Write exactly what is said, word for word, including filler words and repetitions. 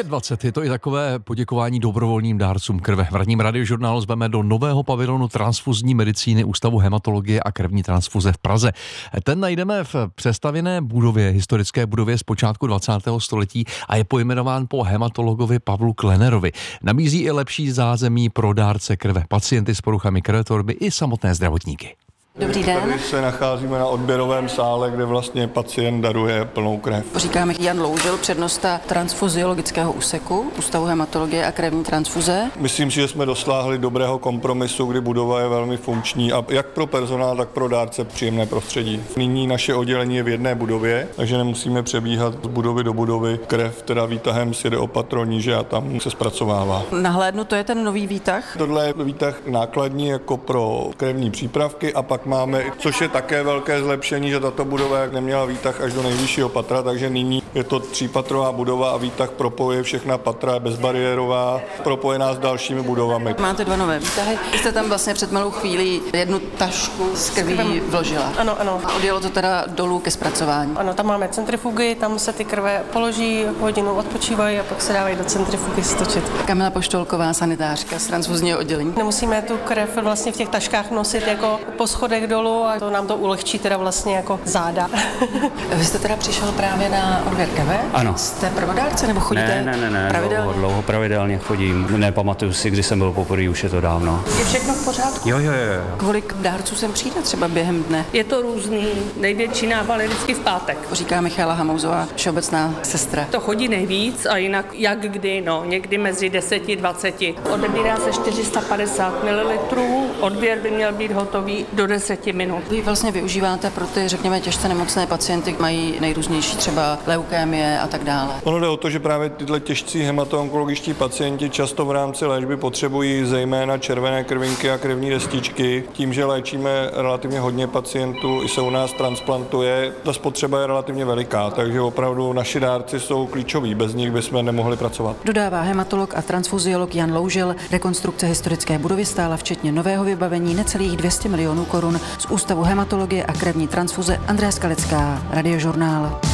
devět dvacet je to i takové poděkování dobrovolným dárcům krve. V ranním Radiožurnálu zveme do nového pavilonu transfuzní medicíny Ústavu hematologie a krevní transfuze v Praze. Ten najdeme v přestavěné budově, historické budově z počátku dvacátého století a je pojmenován po hematologovi Pavlu Klennerovi. Nabízí i lepší zázemí pro dárce krve, pacienty s poruchami krvetvorby i samotné zdravotníky. Dobrý den. Tady se nacházíme na odběrovém sále, kde vlastně pacient daruje plnou krev. Říkáme Jan Loužil, přednosta transfuziologického úseku Ústavu hematologie a krevní transfuze. Myslím si, že jsme dosáhli dobrého kompromisu, kdy budova je velmi funkční a jak pro personál, tak pro dárce příjemné prostředí. Nyní naše oddělení je v jedné budově, takže nemusíme přebíhat z budovy do budovy. Krev teda výtahem si jde opatro níže a tam se zpracovává. Nahlédnu, to je ten nový výtah? Tohle je výtah nákladní jako pro krevní přípravky a pak máme, což je také velké zlepšení, že tato budova neměla výtah až do nejvyššího patra, takže nyní je to třípatrová budova a výtah propojuje všechna patra, je bezbariérová, propojená s dalšími budovami. Máte dva nové výtahy. Vy jste tam vlastně před malou chvílí jednu tašku z krví vložila. Ano, ano. A odjelo to teda dolů ke zpracování. Ano, tam máme centrifugy, tam se ty krve položí, hodinu odpočívají a pak se dávají do centrifugy stočit. Kamila Poštolková, sanitářka z transfuzního oddělení. Nemusíme tu krev vlastně v těch taškách nosit jako po schodech dolů a to nám to ulehčí teda vlastně jako záda. Vy jste teda přišel právě na odběr krve? Ano. Jste pravodárce nebo chodíte ne, ne, ne, ne, pravidelně? Dlouho, dlouho pravidelně chodím. Nepamatuju si, kdy jsem byl poprvé, už je to dávno. Je všechno v pořádku? Jo, jo, jo. Kolik dárců sem přijde třeba během dne? Je to různý. Největší nával je vždycky v pátek. Říká Michála Hamouzová, všeobecná sestra. To chodí nejvíc a jinak jak kdy, no, někdy mezi deset a dvacet. Odebírá se čtyři sta padesát mililitrů, odběr by měl být hotový do deseti minut. Vy vlastně využíváte pro ty, řekněme, těžce nemocné pacienty, mají nejrůznější třeba leukémie a tak dále. Ono jde o to, že právě tyhle těžcí hematoonkologičtí pacienti často v rámci léčby potřebují zejména červené krvinky a krevní destičky. Tím, že léčíme relativně hodně pacientů, i se u nás transplantuje, ta spotřeba je relativně veliká, takže opravdu naši dárci jsou klíčoví, bez nich bychom nemohli pracovat. Dodává hematolog a transfuziolog Jan Loužil. Rekonstrukce historické budovy stála včetně nového vybavení necelých dvě stě milionů korun. Z Ústavu hematologie a krevní transfuze Andrea Skalická, Radiožurnál.